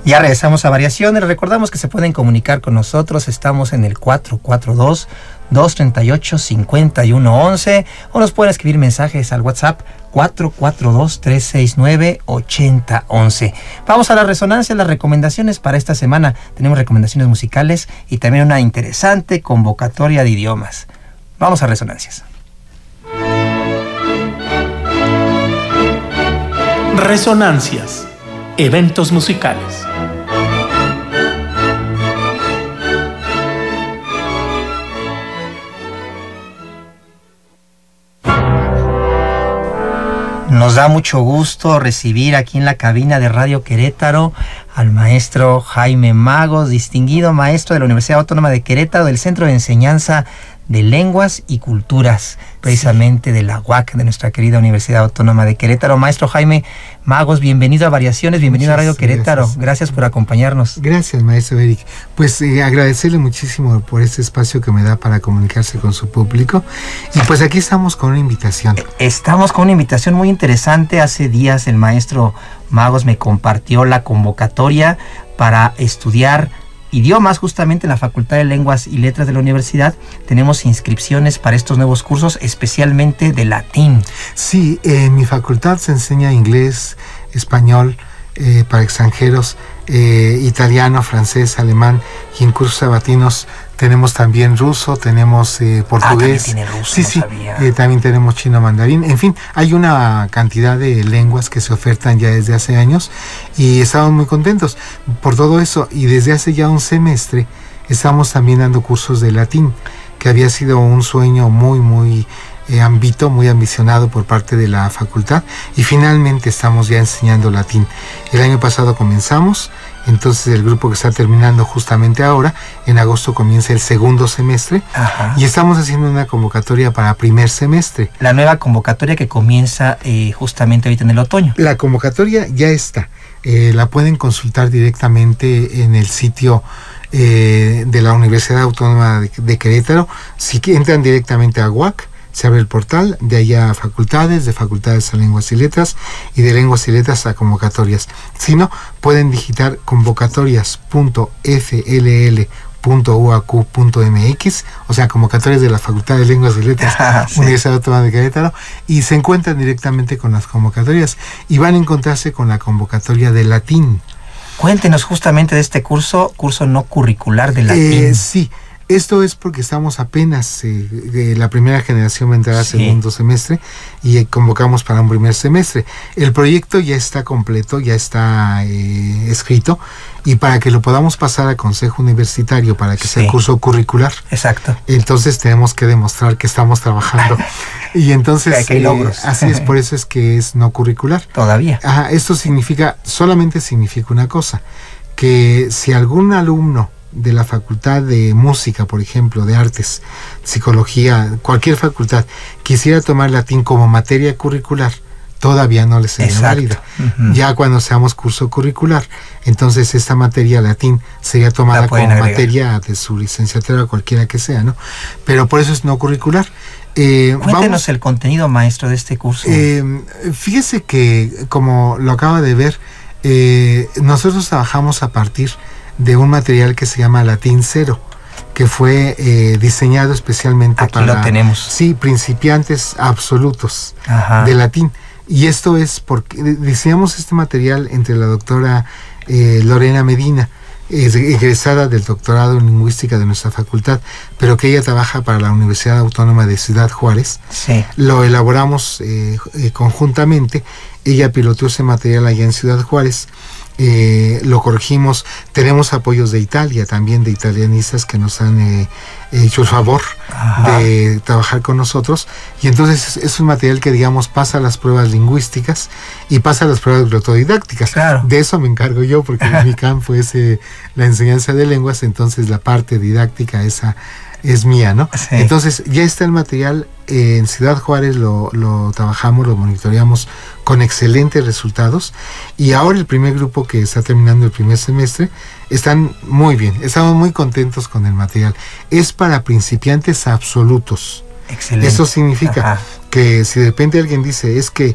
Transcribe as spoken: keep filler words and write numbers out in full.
Ya regresamos a Variaciones. Recordamos que se pueden comunicar con nosotros. Estamos en el cuatro cuatro dos, dos tres ocho, cinco uno uno uno o nos pueden escribir mensajes al WhatsApp cuatro cuatro dos, tres seis nueve, ocho cero uno uno. Vamos a la resonancia, las recomendaciones para esta semana. Tenemos recomendaciones musicales y también una interesante convocatoria de idiomas. Vamos a resonancias. Resonancias, eventos musicales. Nos da mucho gusto recibir aquí en la cabina de Radio Querétaro al maestro Jaime Magos, distinguido maestro de la Universidad Autónoma de Querétaro, del Centro de Enseñanza de Lenguas y Culturas, precisamente sí. de la U A C, de nuestra querida Universidad Autónoma de Querétaro. Maestro Jaime Magos, bienvenido a Variaciones, bienvenido Muchas a Radio Querétaro. Gracias. gracias por acompañarnos. Gracias, maestro Eric. Pues eh, agradecerle muchísimo por este espacio que me da para comunicarse con su público. Y pues aquí estamos con una invitación. Estamos con una invitación muy interesante. Hace días el maestro Magos me compartió la convocatoria para estudiar idiomas justamente en la Facultad de Lenguas y Letras de la universidad. Tenemos inscripciones para estos nuevos cursos, especialmente de latín. Sí, en mi facultad se enseña inglés, español eh, para extranjeros, eh, italiano, francés, alemán, y en cursos sabatinos tenemos también ruso, tenemos eh, portugués. Ah, también tiene ruso, sí, no sí, sabía. Eh, también tenemos chino mandarín. En fin, hay una cantidad de lenguas que se ofertan ya desde hace años y estamos muy contentos por todo eso. Y desde hace ya un semestre estamos también dando cursos de latín, que había sido un sueño muy, muy eh, ambito, muy ambicionado por parte de la facultad, y finalmente estamos ya enseñando latín. El año pasado comenzamos. Entonces el grupo que está terminando justamente ahora, en agosto comienza el segundo semestre. Ajá. Y estamos haciendo una convocatoria para primer semestre. La nueva convocatoria que comienza eh, justamente ahorita en el otoño. La convocatoria ya está, eh, la pueden consultar directamente en el sitio eh, de la Universidad Autónoma de, de Querétaro. Si entran directamente a U A C, se abre el portal, de allá a facultades, de facultades a lenguas y letras, y de lenguas y letras a convocatorias. Si no, pueden digitar convocatorias punto f l l punto u a q punto m x, o sea, convocatorias de la Facultad de Lenguas y Letras, ah, sí. Universidad Autónoma de Querétaro, y se encuentran directamente con las convocatorias, y van a encontrarse con la convocatoria de latín. Cuéntenos justamente de este curso, curso no curricular de latín. Eh, sí. Esto es porque estamos apenas, eh, de la primera generación va a entrar al sí. segundo semestre y eh, convocamos para un primer semestre. El proyecto ya está completo, ya está eh, escrito, y para que lo podamos pasar al Consejo Universitario para que sí. sea curso curricular. Exacto. Entonces tenemos que demostrar que estamos trabajando. Y entonces, que hay logros. Eh, así es, por eso es que es no curricular. Todavía. Ajá, esto significa, solamente significa una cosa, que si algún alumno de la Facultad de Música, por ejemplo, de Artes, Psicología, cualquier facultad, quisiera tomar latín como materia curricular, todavía no les sería válida. Uh-huh. Ya cuando seamos curso curricular, entonces esta materia latín sería tomada como agregar. materia de su licenciatura, cualquiera que sea, ¿no? Pero por eso es no curricular. Eh, Cuéntenos vamos, el contenido, maestro, de este curso. Eh, fíjese que, como lo acaba de ver, eh, nosotros trabajamos a partir de un material que se llama Latín Cero, que fue eh, diseñado especialmente Aquí para lo tenemos. Sí, principiantes absolutos Ajá. de latín. Y esto es porque diseñamos este material entre la doctora eh, Lorena Medina, es egresada del doctorado en lingüística de nuestra facultad, pero que ella trabaja para la Universidad Autónoma de Ciudad Juárez. Sí. Lo elaboramos eh, eh, conjuntamente. Ella pilotó ese material allá en Ciudad Juárez. Eh, lo corregimos, tenemos apoyos de Italia, también de italianistas que nos han eh, hecho el favor Ajá. de trabajar con nosotros, y entonces es, es un material que, digamos, pasa las pruebas lingüísticas y pasa las pruebas glotodidácticas. Claro. De eso me encargo yo, porque mi campo es eh, la enseñanza de lenguas, entonces la parte didáctica esa es mía, ¿no? Sí. Entonces ya está el material, eh, en Ciudad Juárez lo, lo trabajamos, lo monitoreamos con excelentes resultados, y ahora el primer grupo que está terminando el primer semestre están muy bien, estamos muy contentos con el material. Es para principiantes absolutos. Excelente. Eso significa Ajá. que si de repente alguien dice, es que